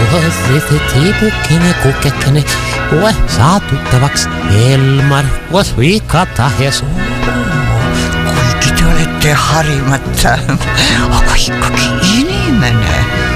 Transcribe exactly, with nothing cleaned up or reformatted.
Tiipukkini, kukkekini, ue saatuttavaks Elmar, os viikata hesu. Kuigi te olete harimata, aga ikkagi inimene.